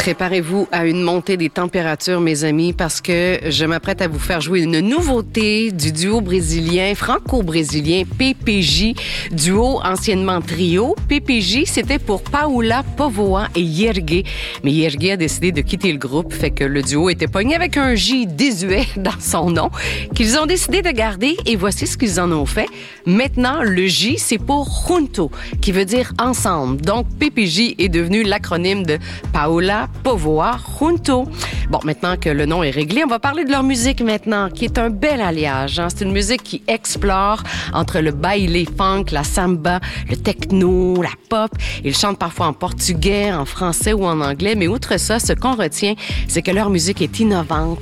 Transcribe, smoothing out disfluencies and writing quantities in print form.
Préparez-vous à une montée des températures, mes amis, parce que je m'apprête à vous faire jouer une nouveauté du duo brésilien, franco-brésilien PPJ, duo anciennement trio. PPJ, c'était pour Paula Póvoa et Yergué. Mais Yergué a décidé de quitter le groupe, fait que le duo était pogné avec un J désuet dans son nom, qu'ils ont décidé de garder, et voici ce qu'ils en ont fait. Maintenant, le J, c'est pour Junto, qui veut dire ensemble. Donc, PPJ est devenu l'acronyme de Paula Póvoa Junto. Bon, maintenant que le nom est réglé, on va parler de leur musique maintenant, qui est un bel alliage. C'est une musique qui explore entre le baile funk, la samba, le techno, la pop. Ils chantent parfois en portugais, en français ou en anglais, mais outre ça, ce qu'on retient, c'est que leur musique est innovante,